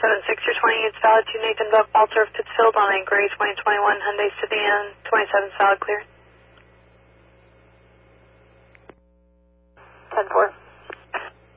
7-6, your 28 is valid to Nathan Buckwalter of Pittsfield on a gray 2021 Hyundai Sedan. 27 solid clear. 10-4.